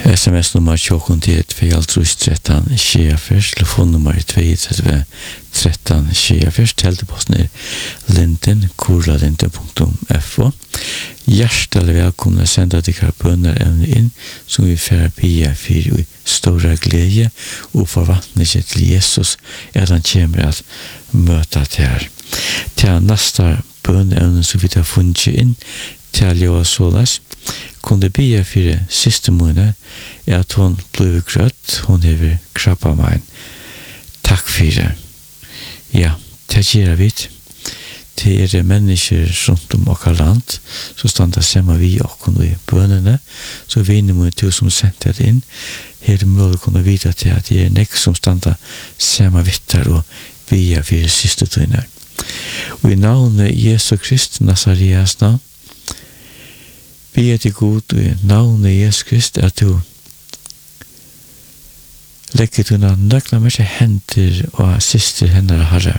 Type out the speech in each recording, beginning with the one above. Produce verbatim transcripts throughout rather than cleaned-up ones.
S M S-nummer tjukken til två tretton tjugofyra, telefonnummer två tre tretton tjugofyra, telteposten er linden, kurlalinden punktum f o. Hjertelig velkomne senda til bønner evne inn, som vi færre bia for i stora glede og forvantning til Jesus, at han kommer at møte til her. Til neste bønner evne som vi tar funnet inn, til Leo Solas, kunde bia for siste måned, er at hun ble grøtt, hun hever krabba meg. Takk for det. Ja, det gjør vi. Det er mennesker rundt om okker land, så standa sammen vi okker i bønene, så vi inne mot to som sendte det inn. Her er mulig å kunne vite til at det er nek som standa sammen vittar og bia for siste tøyner. Og i navnet Jesu Krist, Nazarias navn, be til god i navnet Jesus Krist at du legger du nøkla med seg hender og syster henne herre.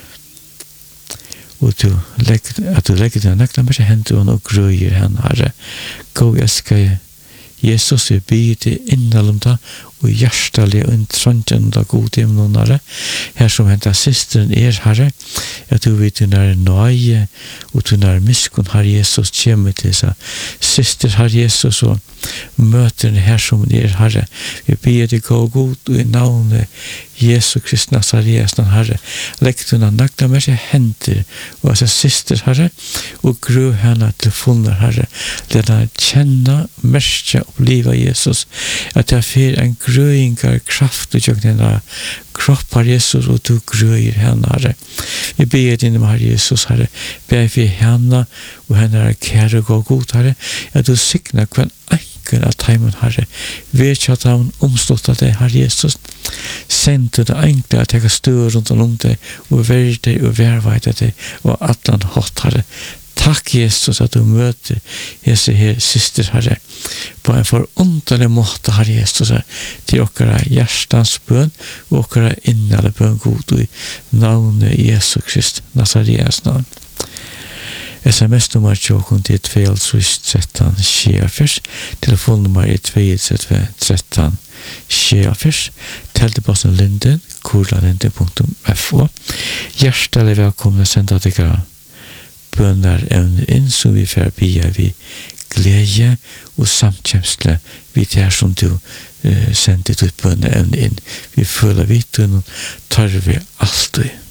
Og du legger, at du legger du nøkla med seg hender og grøyer henne herre. Gå jeg skal Jesus er be til innallom da og hjertelig og intrøntjen da god i noen herre. Her som hentet systeren er herre, at du vet du når nøye og du når miskun har Jesus kommer til seg syster har Jesus og møter den her som er herre. Vi ber deg gå god og i navnet Jesu Krist Nazarias den herre. Legg du nå nakta med seg hender og altså syster herre og grø henne til funner herre. Let henne kjenne, merke og liva Jesus. At det er for en grøyngar kraft og gjør denne kropp har Jesus og du grøyer henne herre. Vi ber deg om herre Jesus herre. Ber for henne og henne er kære og gå god herre. At du sikner hver enkel av teimen herre. Vet at han omstått av deg herre Jesus. Send til det enkle at jeg stør rundt om deg og være deg og verveide deg og at han hatt herre. Takk Jesus at du møter Jesu her syster herre på en forunderlig måte herre Jesus til okkara hjertans bøn og okkara innale bøn god i navnet Jesu Krist Nazarias navn. S M S-nummer tjukken til två tretton tjugofyra, telefonnummer er två tre tretton tjugofyra, telteposten linden, kurlalinden punktum f o. Hjertelig velkomne senda til gra bønner evne inn, som vi får bia vi glede og samkjemsle vi der som du uh, sendte ut bønner evne inn. Vi føler vidt og tar vi alltid.